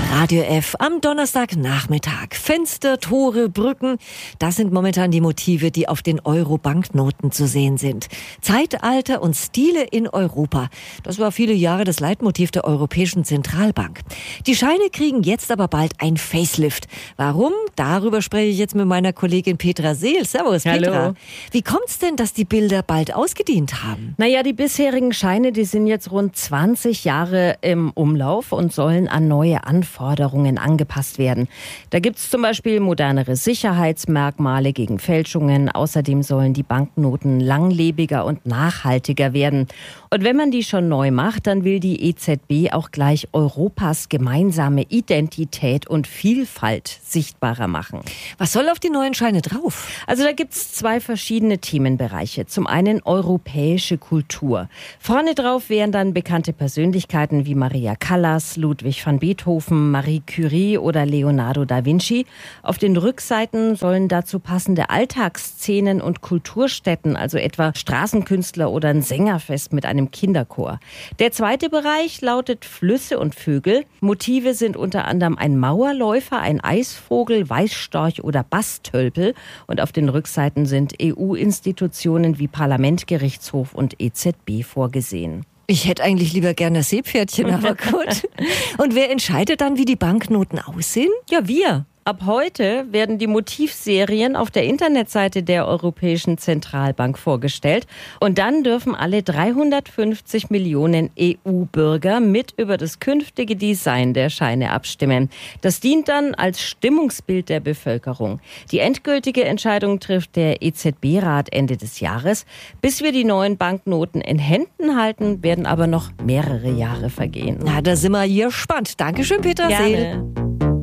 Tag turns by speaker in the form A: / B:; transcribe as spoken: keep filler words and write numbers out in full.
A: Radio F am Donnerstagnachmittag. Fenster, Tore, Brücken, das sind momentan die Motive, die auf den Euro-Banknoten zu sehen sind. Zeitalter und Stile in Europa. Das war viele Jahre das Leitmotiv der Europäischen Zentralbank. Die Scheine kriegen jetzt aber bald ein Facelift. Warum? Darüber spreche ich jetzt mit meiner Kollegin Petra Seel. Servus, Petra.
B: Hallo.
A: Wie kommt's denn, dass die Bilder bald ausgedient haben?
B: Naja, die bisherigen Scheine, die sind jetzt rund zwanzig Jahre im Umlauf und sollen an neue Anforderungen angepasst werden. Da gibt es zum Beispiel modernere Sicherheitsmerkmale gegen Fälschungen. Außerdem sollen die Banknoten langlebiger und nachhaltiger werden. Und wenn man die schon neu macht, dann will die E Z B auch gleich Europas gemeinsame Identität und Vielfalt sichtbarer machen.
A: Was soll auf die neuen Scheine drauf?
B: Also da gibt es zwei verschiedene Themenbereiche. Zum einen europäische Kultur. Vorne drauf wären dann bekannte Persönlichkeiten wie Maria Callas, Ludwig van Beethoven, Marie Curie oder Leonardo da Vinci. Auf den Rückseiten sollen dazu passende Alltagsszenen und Kulturstätten, also etwa Straßenkünstler oder ein Sängerfest mit einem Kinderchor. Der zweite Bereich lautet Flüsse und Vögel. Motive sind unter anderem ein Mauerläufer, ein Eisvogel, Weißstorch oder Bastölpel. Und auf den Rückseiten sind E U-Institutionen wie Parlament, Gerichtshof und E Z B vorgesehen.
A: Ich hätte eigentlich lieber gerne Seepferdchen, aber gut. Und wer entscheidet dann, wie die Banknoten aussehen?
B: Ja, wir. Ab heute werden die Motivserien auf der Internetseite der Europäischen Zentralbank vorgestellt. Und dann dürfen alle dreihundertfünfzig Millionen E U-Bürger mit über das künftige Design der Scheine abstimmen. Das dient dann als Stimmungsbild der Bevölkerung. Die endgültige Entscheidung trifft der E Z B-Rat Ende des Jahres. Bis wir die neuen Banknoten in Händen halten, werden aber noch mehrere Jahre vergehen.
A: Na, da sind wir hier gespannt. Dankeschön, Petra Seel.